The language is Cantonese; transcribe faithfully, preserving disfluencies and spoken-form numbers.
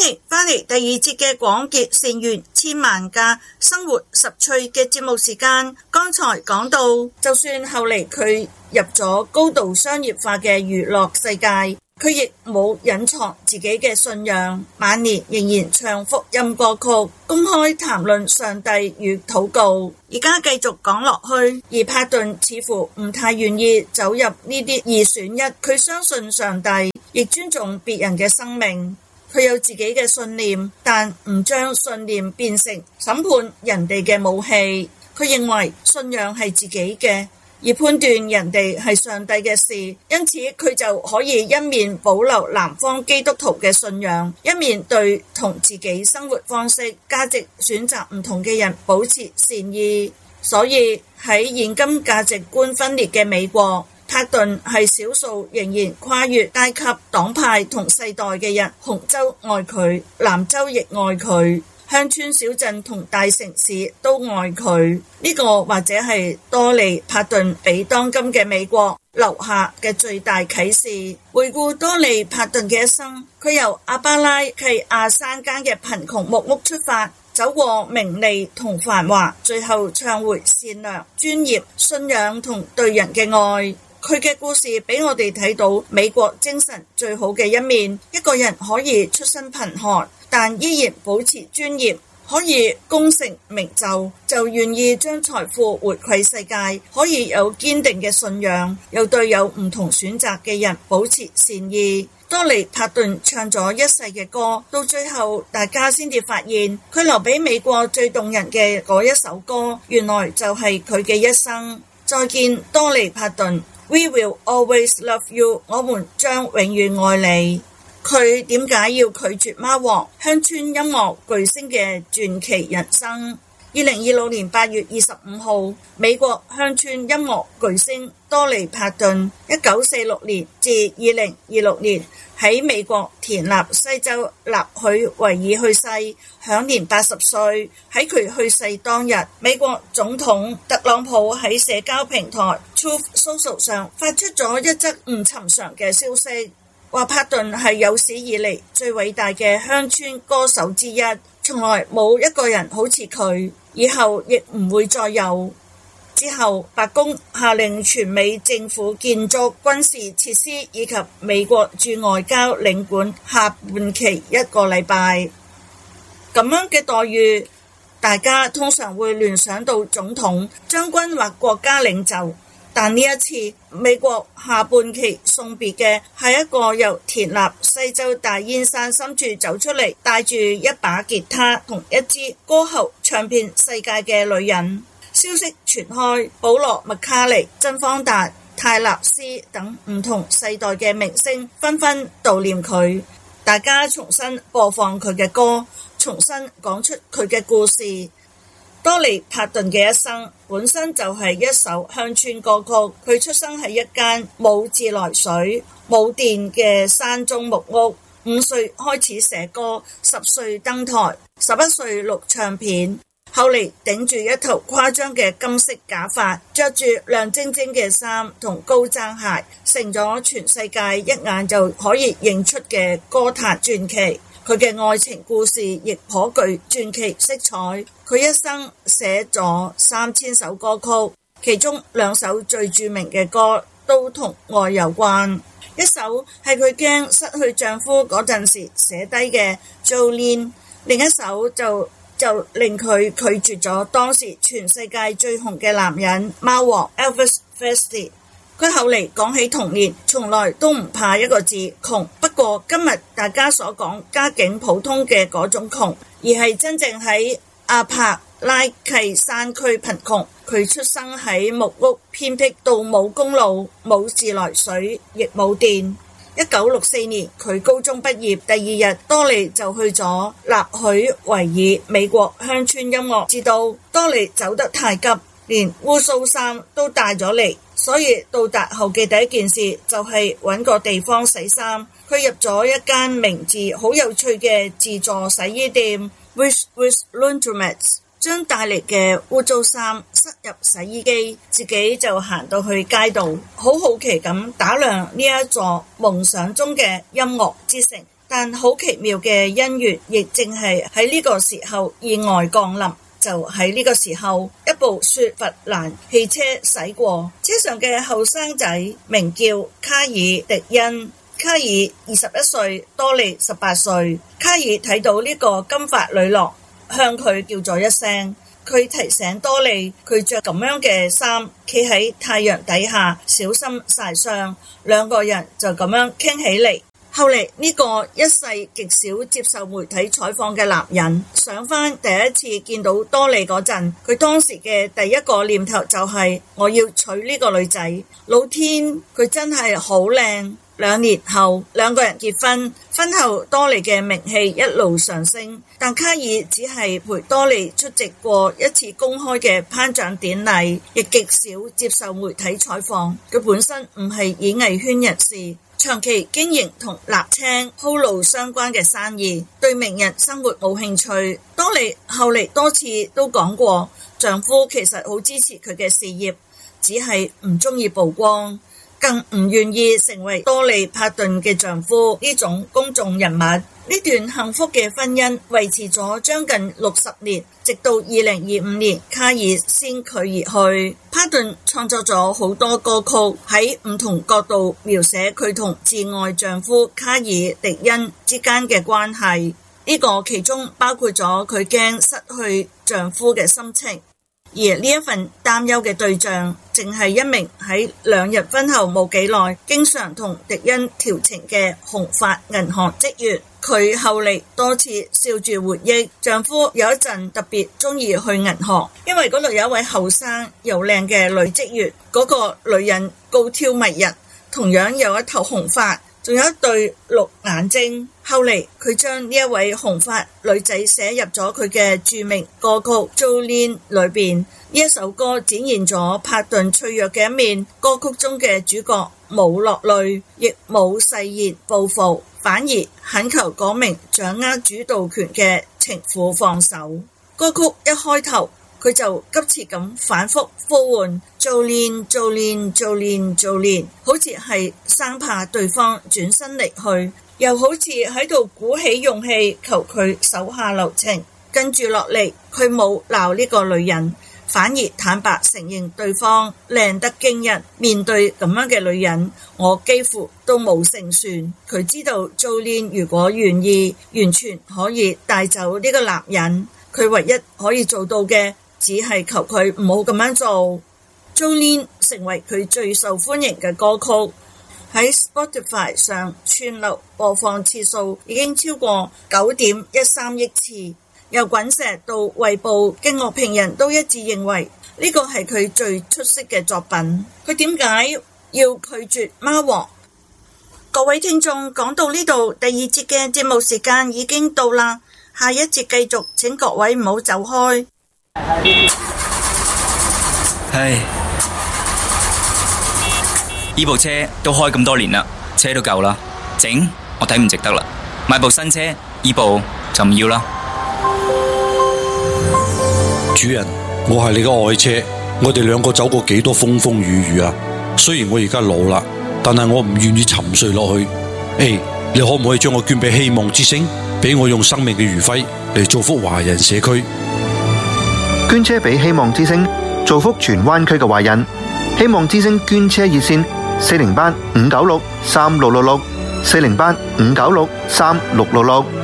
迎翻嚟第二節嘅廣結善緣千萬家生活十趣嘅節目時間。剛才講到，就算後嚟佢入咗高度商業化嘅娛樂世界，佢亦冇隱藏自己嘅信仰，晚年仍然唱福音歌曲，公開談論上帝與禱告。而家繼續講落去，而帕頓似乎唔太願意走入呢啲二選一，佢相信上帝，亦尊重別人嘅生命。佢有自己嘅信念，但唔將信念變成審判人哋嘅武器。佢認為信仰係自己嘅，而判斷人哋係上帝嘅事，因此佢就可以一面保留南方基督徒嘅信仰，一面對同自己生活方式、價值選擇唔同嘅人保持善意。所以喺現今價值觀分裂嘅美國，帕頓係少數仍然跨越階級、黨派同世代嘅人。紅州愛佢，南州亦愛佢，鄉村小鎮同大城市都愛佢。呢個或者係多利帕頓俾當今嘅美國留下嘅最大啟示。回顧多利帕頓嘅一生，佢由阿巴拉契亞山間嘅貧窮木屋出發，走過名利同繁華，最後唱回善良、專業、信仰同對人嘅愛。佢嘅故事俾我哋睇到美國精神最好嘅一面，一個人可以出身貧寒，但依然保持專業，可以功成名就，就願意將財富回饋世界，可以有堅定嘅信仰，又對有唔同選擇嘅人保持善意。多利帕頓唱咗一世嘅歌，到最後大家先至發現，佢留俾美國最動人嘅嗰一首歌，原來就係佢嘅一生。再見，多利帕頓。We will always love you， 我們將永遠愛你。佢點解要拒絕貓王鄉村音樂巨星嘅傳奇人生？二零二六年八月二十五號，美國鄉村音樂巨星多利帕頓一九四六年至二零二六年喺美國田納西州納許維爾去世，享年八十歲。喺佢去世當日，美國總統特朗普喺社交平台 Truth Social 上發出咗一則唔尋常嘅消息，話帕頓係有史以嚟最偉大嘅鄉村歌手之一，從來冇一個人好似佢，以後亦唔會再有。之後，白宮下令全美政府建築、軍事設施以及美國駐外交領館下半期一個禮拜。咁樣嘅待遇，大家通常會聯想到總統、將軍或國家領袖，但呢一次美國下半期送別嘅係一個由田納西州大煙山深處走出嚟，帶住一把吉他同一支歌喉唱遍世界嘅女人。消息傳開，保羅麥卡尼、珍芳達、泰納斯等唔同世代嘅明星紛紛悼念佢，大家重新播放佢嘅歌，重新講出佢嘅故事。多利帕頓嘅一生本身就係一首鄉村歌曲，佢出生喺一間冇自來水、冇電嘅山中木屋，五歲開始寫歌，十歲登台，十一歲錄唱片。後嚟頂住一頭誇張嘅金色假髮，着住亮晶晶嘅衫同高踭鞋，成咗全世界一眼就可以認出嘅歌壇傳奇。佢嘅愛情故事亦頗具傳奇色彩。佢一生寫咗三千首歌曲，其中兩首最著名嘅歌都同愛有關。一首係佢驚失去丈夫嗰陣時寫低嘅 Jolene， 另一首就就令佢拒絕咗當時全世界最紅嘅男人貓王 Elvis Presley。佢後嚟講起童年，從來都唔怕一個字窮。不過今日大家所講家境普通嘅嗰種窮，而係真正喺阿帕拉契山區貧窮。佢出生喺木屋偏僻到冇公路、冇自來水，亦冇電。一九六四年，佢高中畢業，第二日多利就去咗納許維爾美國鄉村音樂之都。多利走得太急，連污糟衫都帶咗嚟，所以到達後嘅第一件事就係揾個地方洗衫。佢入咗一間名字好有趣嘅自助洗衣店 Wish Wish Laundromats， 將帶嚟嘅污糟衫塞入洗衣機，自己就行到去街道，好好奇咁打量呢一座夢想中嘅音樂之城。 但好奇妙嘅姻緣，亦正係喺呢個時候意外降臨。就喺呢個時候，一部雪佛蘭汽車駛過，車上嘅後生仔名叫卡爾迪恩。卡爾二十一歲，多利十八歲。卡爾睇到呢個金髮女郎，向佢叫咗一聲。佢提醒多利，佢着咁樣嘅衫，企喺太陽底下，小心曬傷。兩個人就咁樣傾起嚟。後嚟呢個一世極少接受媒體採訪嘅男人，想返第一次見到多利嗰陣，佢當時嘅第一個念頭就係、是、我要娶呢個女仔。老天，佢真係好靚。兩年後，兩個人結婚。婚後多利嘅名氣一路上升，但卡爾只係陪多利出席過一次公開嘅頒獎典禮，亦極少接受媒體採訪。佢本身唔係演藝圈人士，長期經營同瀝青鋪路相關嘅生意，對名人生活冇興趣。多利後嚟多次都講過，丈夫其實好支持佢嘅事業，只係唔中意曝光，更唔願意成為多利帕頓嘅丈夫呢種公眾人物。呢段幸福嘅婚姻維持咗將近六十年，直到二零二五年卡爾先佢而去。帕頓創作咗好多歌曲，喺唔同角度描寫佢同摯愛丈夫卡爾迪恩之間嘅關係，呢個其中包括咗佢驚失去丈夫嘅心情。而呢一份擔憂嘅對象，淨係一名喺兩日婚後冇幾耐，經常同迪恩調情嘅紅髮銀行職員。佢後嚟多次笑住回憶，丈夫有一陣特別中意去銀行，因為嗰度有一位後生又靚嘅女職員，嗰個女人高挑迷人，同樣有一頭紅髮，仲有一對綠眼睛。後嚟佢將呢一位紅髮女仔寫入咗佢嘅著名歌曲《Jolene》裏邊。呢一首歌展現咗帕頓脆弱嘅一面。歌曲中嘅主角冇落淚，亦冇誓言報復，反而懇求嗰名掌握主導權嘅情婦放手。歌曲一開頭，佢就急切咁反覆呼喚 Jolene Jolene Jolene Jolene， 好似係生怕對方轉身離去，又好似喺度鼓起勇氣求佢手下留情。跟住落嚟，佢冇鬧呢個女人，反而坦白承認對方靚得驚人。面對咁樣嘅女人，我幾乎都冇勝算。佢知道 Jolene 如果願意，完全可以帶走呢個男人。佢唯一可以做到嘅，只係求佢唔好咁樣做。Jolene 成為佢最受歡迎嘅歌曲，喺 Spotify 上串流播放次數已經超過九點一三億次。由滾石到衛報嘅樂評人都一致認為呢個係佢最出色嘅作品。佢點解要拒絕貓王？各位聽眾，講到呢度，第二節嘅節目時間已經到啦，下一節繼續，請各位唔好走開。 唉，呢部車都開咁多年啦，車都舊啦，整我睇唔值得啦，買部新車，呢部就唔要啦。 主人，我係你嘅愛車，我哋兩個走過幾多風風雨雨啊！雖然我而家老啦，但係我唔願意沉睡落去。誒，你可唔可以將我捐俾希望之星，俾我用生命嘅餘暉嚟造福華人社區？ 捐車俾希望之星，造福荃灣區嘅華人。希望之星捐車熱線：四零八五九六三六六六，四零八五九六三六六六。